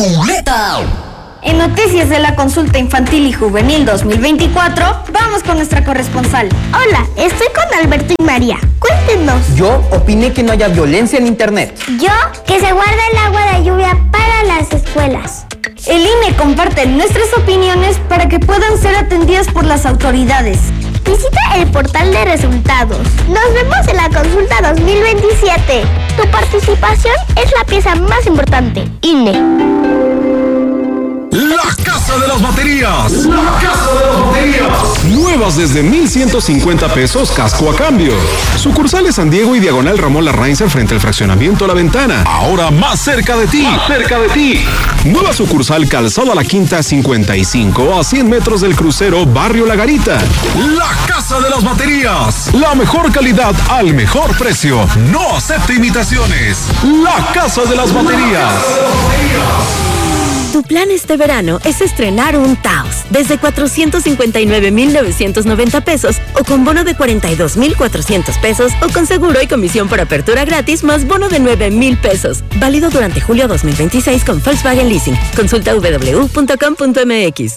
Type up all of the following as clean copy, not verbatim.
ruleta. En noticias de la consulta infantil y juvenil 2024, vamos con nuestra corresponsal. Hola, estoy con Alberto y María. Cuéntenos. Yo opiné que no haya violencia en internet. Yo, que se guarde el agua de lluvia para las escuelas. El INE comparte nuestras opiniones para que puedan ser atendidas por las autoridades. Visita el portal de resultados. Nos vemos en la consulta 2027. Tu participación es la pieza más importante. INE. La Casa de las Baterías. La Casa de las Baterías. Nuevas desde 1,150 pesos casco a cambio. Sucursales San Diego y Diagonal Ramón Larrainza frente al fraccionamiento La Ventana. Ahora más cerca de ti. Más cerca de ti. Nueva sucursal Calzado a la Quinta 55 a 100 metros del crucero Barrio La Garita. La Casa de las Baterías. La mejor calidad al mejor precio. No acepte imitaciones. La Casa de las Baterías. Tu plan este verano es estrenar un Taos desde 459,990 pesos o con bono de 42,400 pesos o con seguro y comisión por apertura gratis más bono de 9,000 pesos. Válido durante julio 2026 con Volkswagen Leasing. Consulta www.com.mx.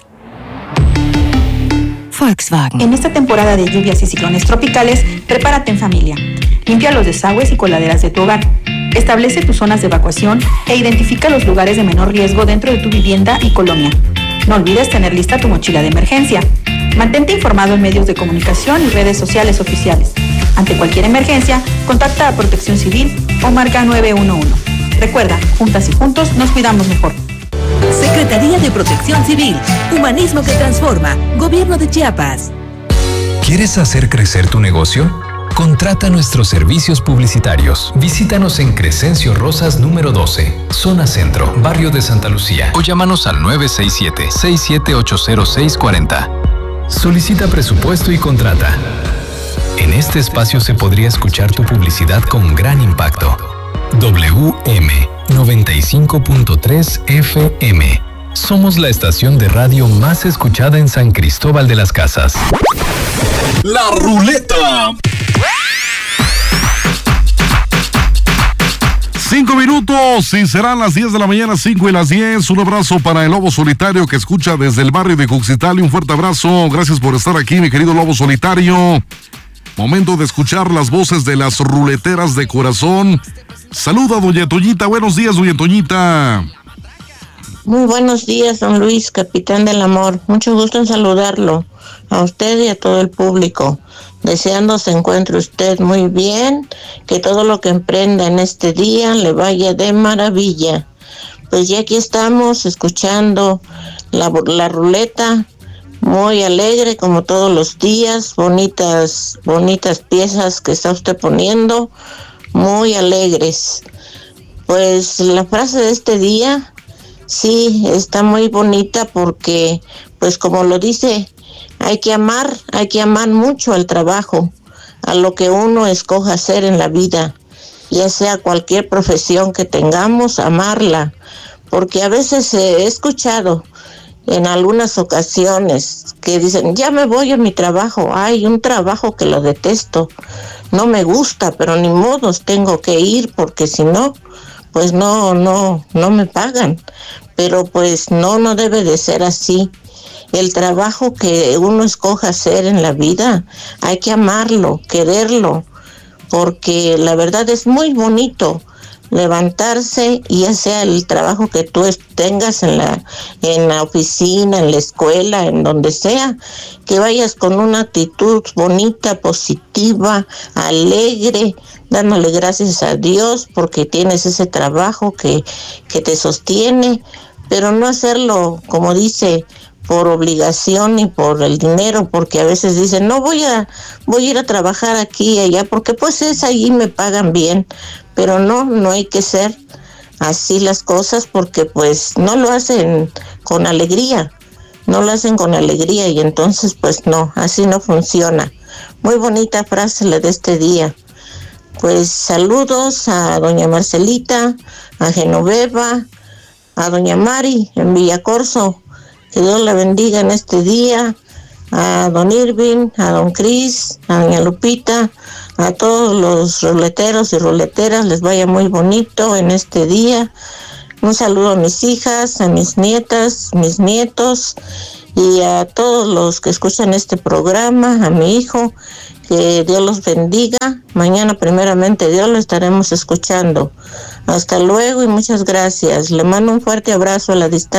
Volkswagen. En esta temporada de lluvias y ciclones tropicales, prepárate en familia. Limpia los desagües y coladeras de tu hogar. Establece tus zonas de evacuación e identifica los lugares de menor riesgo dentro de tu vivienda y colonia. No olvides tener lista tu mochila de emergencia. Mantente informado en medios de comunicación y redes sociales oficiales. Ante cualquier emergencia, contacta a Protección Civil o marca 911. Recuerda, juntas y juntos nos cuidamos mejor. Secretaría de Protección Civil, Humanismo que Transforma, Gobierno de Chiapas. ¿Quieres hacer crecer tu negocio? Contrata nuestros servicios publicitarios. Visítanos en Crescencio Rosas número 12, Zona Centro, Barrio de Santa Lucía. O llámanos al 967-6780640. Solicita presupuesto y contrata. En este espacio se podría escuchar tu publicidad con gran impacto. WM 95.3 FM. Somos la estación de radio más escuchada en San Cristóbal de las Casas. La ruleta. 5 minutos y serán las 10 de la mañana, 5 y las 10. Un abrazo para el Lobo Solitario que escucha desde el barrio de Cuxitali. Un fuerte abrazo. Gracias por estar aquí, mi querido Lobo Solitario. Momento de escuchar las voces de las ruleteras de corazón. Saluda, doña Toñita. Buenos días, doña Toñita. Muy buenos días, don Luis, capitán del amor. Mucho gusto en saludarlo, a usted y a todo el público. Deseando se encuentre usted muy bien, que todo lo que emprenda en este día le vaya de maravilla. Pues ya aquí estamos escuchando la ruleta, muy alegre como todos los días, bonitas piezas que está usted poniendo, muy alegres. Pues la frase de este día, sí, está muy bonita porque, pues como lo dice, hay que amar mucho al trabajo, a lo que uno escoja hacer en la vida, ya sea cualquier profesión que tengamos, amarla, porque a veces he escuchado en algunas ocasiones que dicen, ya me voy a mi trabajo, hay un trabajo que lo detesto, no me gusta, pero ni modos, tengo que ir porque si no, pues no me pagan, pero pues no debe de ser así. El trabajo que uno escoja hacer en la vida, hay que amarlo, quererlo, porque la verdad es muy bonito levantarse y ya sea el trabajo que tú tengas en la oficina, en la escuela, en donde sea, que vayas con una actitud bonita, positiva, alegre, dándole gracias a Dios porque tienes ese trabajo que te sostiene, pero no hacerlo, como dice, por obligación y por el dinero, porque a veces dicen, no voy a ir a trabajar aquí y allá, porque pues allí me pagan bien, pero no hay que ser así las cosas, porque pues no lo hacen con alegría, y entonces pues no, así no funciona. Muy bonita frase la de este día. Pues saludos a doña Marcelita, a Genoveva, a doña Mari en Villacorso. Que Dios la bendiga en este día, a don Irving, a don Cris, a doña Lupita, a todos los ruleteros y ruleteras, les vaya muy bonito en este día. Un saludo a mis hijas, a mis nietas, mis nietos y a todos los que escuchan este programa, a mi hijo. Que Dios los bendiga. Mañana, primeramente Dios, lo estaremos escuchando. Hasta luego y muchas gracias. Le mando un fuerte abrazo a la distancia.